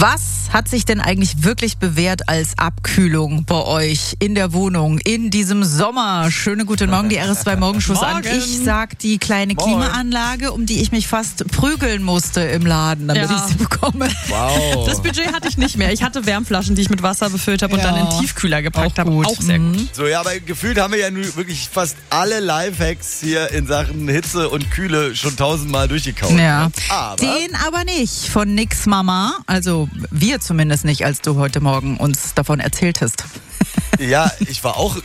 Was hat sich denn eigentlich wirklich bewährt als Abkühlung bei euch in der Wohnung in diesem Sommer? Schöne guten Morgen, die RS2 Morgenschuss an. Ich sag die kleine Klimaanlage, um die ich mich fast prügeln musste im Laden, damit ich sie bekomme. Wow. Das Budget hatte ich nicht mehr. Ich hatte Wärmflaschen, die ich mit Wasser befüllt habe und dann in den Tiefkühler gepackt habe. Auch sehr gut. So, ja, aber gefühlt haben wir ja nun wirklich fast alle Lifehacks hier in Sachen Hitze und Kühle schon 1000-mal durchgekaut. Ja, Aber den aber nicht von Nix Mama. Also wir zumindest nicht, als du heute Morgen uns davon erzählt hast. ja, ich war auch